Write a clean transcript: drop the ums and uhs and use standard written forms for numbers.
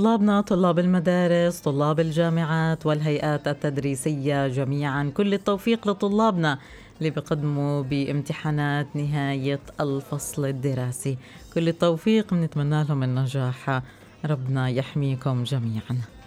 طلابنا، طلاب المدارس، طلاب الجامعات والهيئات التدريسية جميعا، كل التوفيق لطلابنا اللي بيقدموا بامتحانات نهاية الفصل الدراسي. كل التوفيق، بنتمنى لهم النجاح. ربنا يحميكم جميعا.